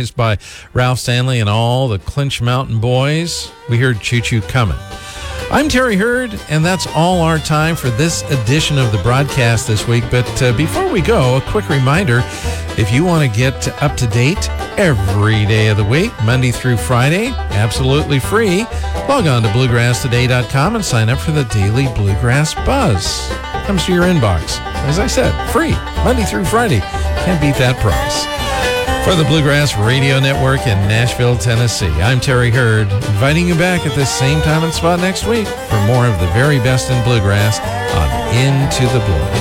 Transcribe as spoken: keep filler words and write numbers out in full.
popularized by Ralph Stanley and all the Clinch Mountain Boys. We heard Choo Choo Comin'. I'm Terry Hurd, and that's all our time for this edition of the broadcast this week. But uh, before we go, a quick reminder, if you want to get up to date every day of the week, Monday through Friday, absolutely free, log on to bluegrass today dot com and sign up for the Daily Bluegrass Buzz. Comes to your inbox. As I said, free, Monday through Friday. Can't beat that price. For the Bluegrass Radio Network in Nashville, Tennessee, I'm Terry Hurd, inviting you back at this same time and spot next week for more of the very best in bluegrass on Into the Blues.